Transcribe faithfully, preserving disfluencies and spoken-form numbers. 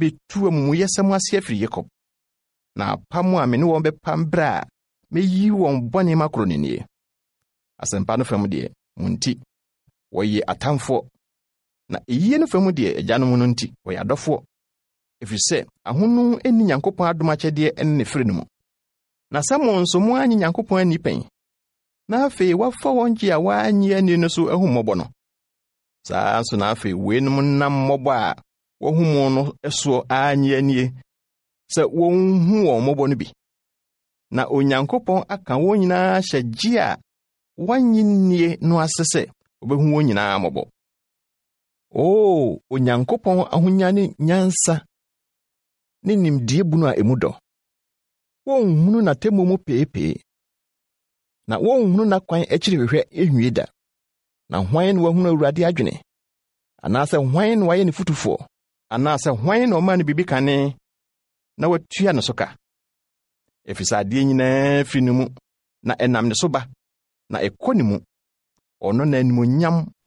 betu amumuyɛsɛm ase afiri Yakob. Na apam a me ne wɔn bɛpam bra a meyi wɔn bɔne makoro ne nie. Asɛmpa no fam deɛ, mo nti, wɔyɛ atamfoɔ. Na eyi no fam deɛ, agyanom no nti, wɔyɛ adɔfoɔ. Ɛfiri sɛ, ahono ɛni Nyankopɔn adom akyɛdeɛ ɛne ne fere no mu. Na sɛ mo nso mo anyi Nyankopɔn ani pɛn. Na afei, wafa wɔn gye a wɔanyi ani no so ahu mmɔbɔ no. Saa nso na afei, weinom nam mmɔbɔ a wɔhu mo no ɛsoɔ anyi anie, sɛ wɔnhu wɔn mmɔbɔ no bi. Na Onyankopɔn aka wɔn nyinaa hyɛ gye a wɔanyi nie no ase sɛ wɔbɛhu wɔn nyinaa mmɔbɔ. Oo, Onyankopɔn ahonya ne nyansa ne nimdeɛ bunu a emu dɔ. Wɔnhunu n'atemmu mu peepee. Na wɔnhunu n'akwan akyiri hwehwɛ ehwie da. Na hwan na wahunu Awurade adwene? Anaasɛ hwan na wayɛ ne futufoɔ? Anaasɛ hwan na ɔma ne bibi kane na watua ne so ka? Efisɛ adeɛ nyinaa fi ne mu, na ɛnam ne so ba, na ɛkɔ ne mu. Ɔno na animonyam